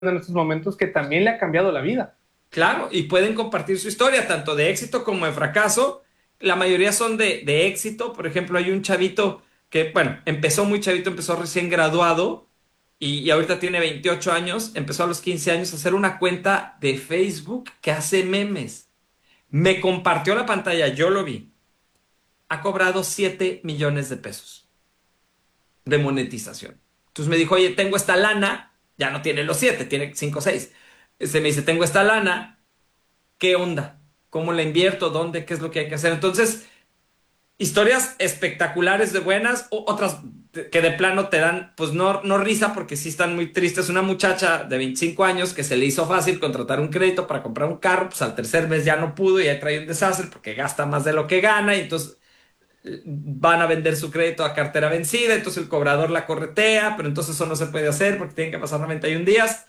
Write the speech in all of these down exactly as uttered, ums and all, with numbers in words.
en estos momentos que también le ha cambiado la vida. Claro, y pueden compartir su historia, tanto de éxito como de fracaso. La mayoría son de, de éxito. Por ejemplo, hay un chavito que, bueno, empezó muy chavito, empezó recién graduado y, y ahorita tiene veintiocho años. Empezó a los quince años a hacer una cuenta de Facebook que hace memes. Me compartió la pantalla, yo lo vi. Ha cobrado siete millones de pesos de monetización. Entonces me dijo, oye, tengo esta lana, ya no tiene los siete, tiene cinco o seis. Este me dice, tengo esta lana, ¿qué onda? ¿Cómo la invierto? ¿Dónde? ¿Qué es lo que hay que hacer? Entonces, historias espectaculares de buenas, o otras que de plano te dan, pues no, no risa porque sí están muy tristes. Una muchacha de veinticinco años que se le hizo fácil contratar un crédito para comprar un carro, pues al tercer mes ya no pudo y ahí trae un desastre porque gasta más de lo que gana y entonces van a vender su crédito a cartera vencida, entonces el cobrador la corretea, pero entonces eso no se puede hacer porque tienen que pasar noventa y un días.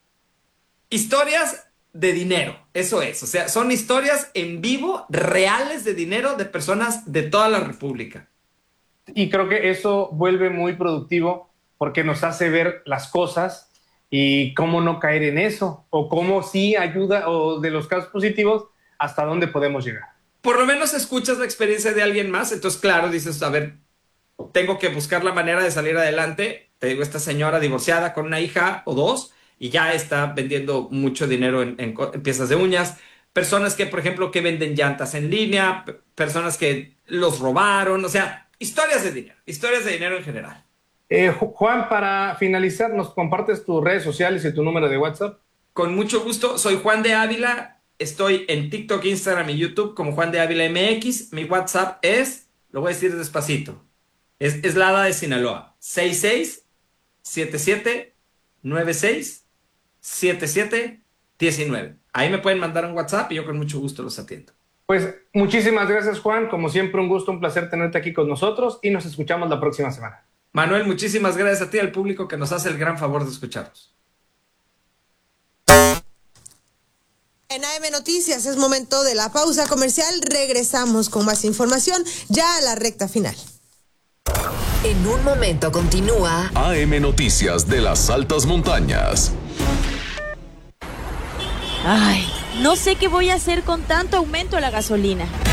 Historias de dinero, eso es, o sea, son historias en vivo, reales de dinero de personas de toda la República. Y creo que eso vuelve muy productivo porque nos hace ver las cosas y cómo no caer en eso, o cómo sí ayuda, o de los casos positivos, hasta dónde podemos llegar. Por lo menos escuchas la experiencia de alguien más, entonces claro, dices, a ver, tengo que buscar la manera de salir adelante. Te digo, esta señora divorciada con una hija o dos y ya está vendiendo mucho dinero en, en, en piezas de uñas. Personas que, por ejemplo, que venden llantas en línea, p- personas que los robaron, o sea, historias de dinero, historias de dinero en general. Eh, Juan, para finalizar, ¿nos compartes tus redes sociales y tu número de WhatsApp? Con mucho gusto, soy Juan de Ávila, estoy en TikTok, Instagram y YouTube como Juan de Ávila M X. Mi WhatsApp es, lo voy a decir despacito, es, es la Hada de Sinaloa, seis seis siete siete nueve seis siete siete uno nueve. Ahí me pueden mandar un WhatsApp y yo con mucho gusto los atiendo. Pues muchísimas gracias, Juan. Como siempre, un gusto, un placer tenerte aquí con nosotros y nos escuchamos la próxima semana. Manuel, muchísimas gracias a ti y al público que nos hace el gran favor de escucharnos. En A M Noticias es momento de la pausa comercial. Regresamos con más información ya a la recta final. En un momento continúa A M Noticias de las altas montañas. Ay, no sé qué voy a hacer con tanto aumento a la gasolina.